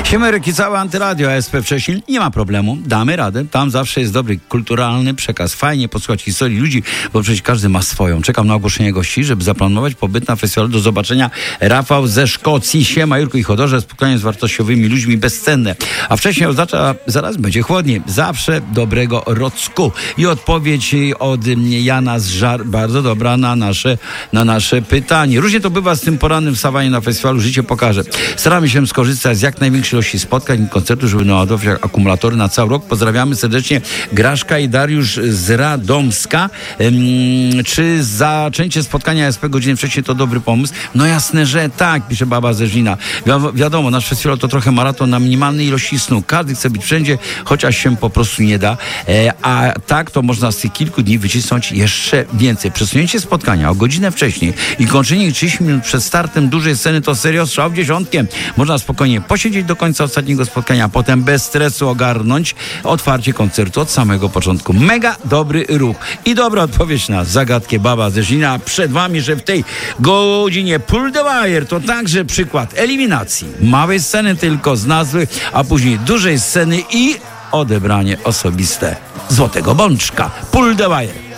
Siemerek całe Antyradio, ASP wcześniej, nie ma problemu, damy radę. Tam zawsze jest dobry, kulturalny przekaz. Fajnie posłuchać historii ludzi, bo przecież każdy ma swoją. Czekam na ogłoszenie gości, żeby zaplanować pobyt na festiwalu. Do zobaczenia. Rafał ze Szkocji. Siema, Jurku i Chodorze. Spotkanie z wartościowymi ludźmi, bezcenne. A wcześniej oznacza, zaraz będzie chłodniej. Zawsze dobrego Rocku. I odpowiedź od Jana z Żar, bardzo dobra na nasze pytanie. Różnie to bywa z tym porannym wstawaniem na festiwalu. Życie pokaże. Staramy się skorzystać z jak największej ilości spotkań i koncertów, żeby naładować akumulatory na cały rok. Pozdrawiamy serdecznie Graszka i Dariusz z Radomska. Czy zaczęcie spotkania SP godziny wcześniej to dobry pomysł? No jasne, że tak, pisze baba ze Żnina. Wiadomo, nasz festiwal to trochę maraton na minimalnej ilości snu. Każdy chce być wszędzie, chociaż się po prostu nie da. A tak to można z tych kilku dni wycisnąć jeszcze więcej. Przesunięcie spotkania o godzinę wcześniej i kończenie 30 minut przed startem dużej sceny to serio strzał w dziesiątkę. Można spokojnie posiedzieć do końca ostatniego spotkania, a potem bez stresu ogarnąć otwarcie koncertu od samego początku. Mega dobry ruch i dobra odpowiedź na zagadkę baba ze Żnina. Przed wami, że w tej godzinie Pull the Wire to także przykład eliminacji małej sceny tylko z nazwy, a później dużej sceny i odebranie osobiste złotego bączka. Pull the Wire.